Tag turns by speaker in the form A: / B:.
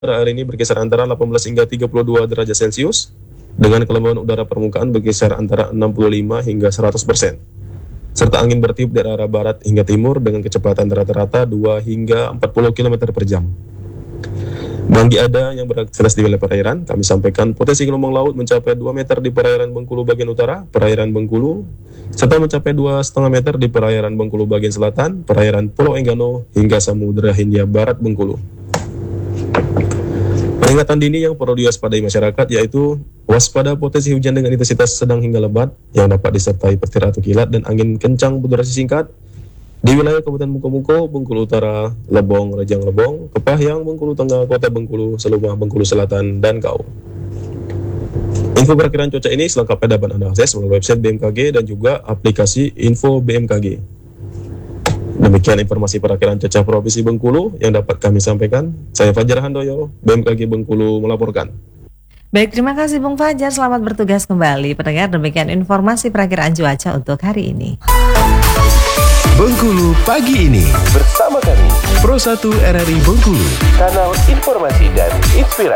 A: hari ini berkisar antara 18 hingga 32 derajat Celcius, dengan kelembaban udara permukaan berkisar antara 65 hingga 100%. Serta angin bertiup dari arah barat hingga timur dengan kecepatan rata-rata 2 hingga 40 km per jam. Bagi Anda yang beraktivitas di wilayah perairan, kami sampaikan potensi gelombang laut mencapai 2 meter di perairan Bengkulu bagian utara, perairan Bengkulu, serta mencapai 2,5 meter di perairan Bengkulu bagian selatan, perairan Pulau Enggano, hingga Samudra Hindia Barat Bengkulu. Peringatan dini yang perlu diwaspadai masyarakat yaitu waspada potensi hujan dengan intensitas sedang hingga lebat yang dapat disertai petir atau kilat dan angin kencang berdurasi singkat di wilayah Kabupaten Muko-Muko, Bengkulu Utara, Lebong, Rejang Lebong, Kepahyang, Bengkulu Tengah, Kota Bengkulu, Selumah, Bengkulu Selatan, dan Kau. Info perakiraan cuaca ini selengkapnya dapat Anda akses melalui website BMKG dan juga aplikasi Info BMKG. Demikian informasi perakiraan cuaca Provinsi Bengkulu yang dapat kami sampaikan. Saya Fajar Handoyo, BMKG Bengkulu melaporkan.
B: Baik, terima kasih Bung Fajar. Selamat bertugas kembali. Pendengar, demikian informasi perakiraan cuaca untuk hari ini.
C: Bengkulu pagi ini
D: bersama kami
C: Pro 1 RRI Bengkulu,
D: kanal informasi dan inspirasi.